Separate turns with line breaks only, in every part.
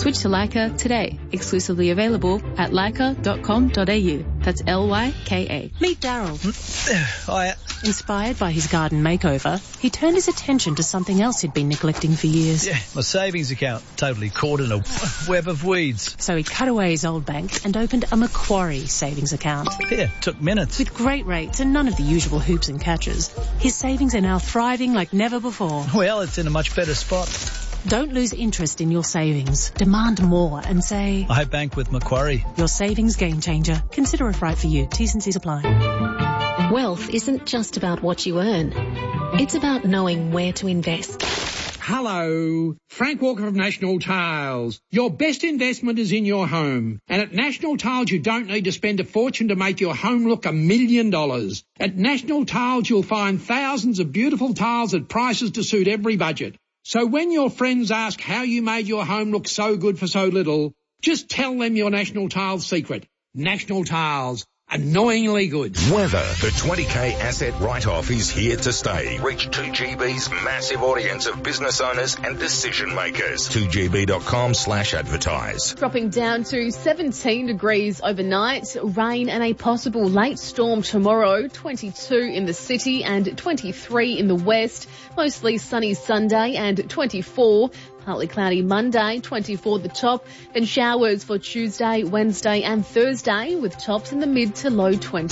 Switch to Leica today. Exclusively available at leica.com.au. That's Lyka.
Meet Daryl.
Hiya.
Inspired by his garden makeover, he turned his attention to something else he'd been neglecting for years.
Yeah, my savings account. Totally caught in a web of weeds.
So he cut away his old bank and opened a Macquarie savings account.
Yeah, took minutes.
With great rates and none of the usual hoops and catches, his savings are now thriving like never before.
Well, it's in a much better spot.
Don't lose interest in your savings. Demand more and say,
I bank with Macquarie.
Your savings game changer. Consider it right for you. T's and C's apply.
Wealth isn't just about what you earn. It's about knowing where to invest.
Hello, Frank Walker of National Tiles. Your best investment is in your home. And at National Tiles, you don't need to spend a fortune to make your home look $1 million. At National Tiles, you'll find thousands of beautiful tiles at prices to suit every budget. So when your friends ask how you made your home look so good for so little, just tell them your National Tiles secret. National Tiles. Annoyingly good.
Weather. The 20k asset write-off is here to stay. Reach 2GB's massive audience of business owners and decision makers. 2gb.com/advertise.
Dropping down to 17 degrees overnight. Rain and a possible late storm tomorrow. 22 in the city and 23 in the west. Mostly sunny Sunday and 24. Partly cloudy Monday, 24 the top, then showers for Tuesday, Wednesday and Thursday with tops in the mid to low 20s.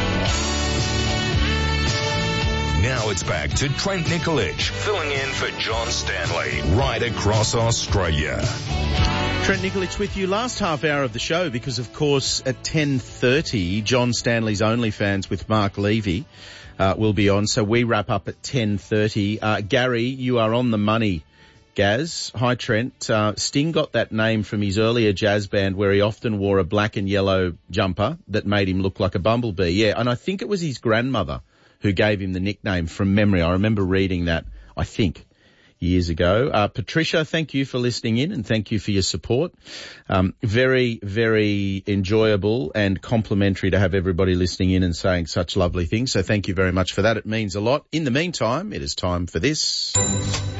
Now it's back to Trent Nikolic, filling in for John Stanley, right across Australia.
Trent Nikolic with you last half hour of the show because, of course, at 10:30, John Stanley's OnlyFans with Mark Levy will be on, so we wrap up at 10:30. Gary, you are on the money. Gaz. Hi, Trent. Sting got that name from his earlier jazz band where he often wore a black and yellow jumper that made him look like a bumblebee. Yeah, and I think it was his grandmother who gave him the nickname from memory. I remember reading that, I think, years ago. Patricia, thank you for listening in and thank you for your support. Very, very enjoyable and complimentary to have everybody listening in and saying such lovely things. So thank you very much for that. It means a lot. In the meantime, it is time for this.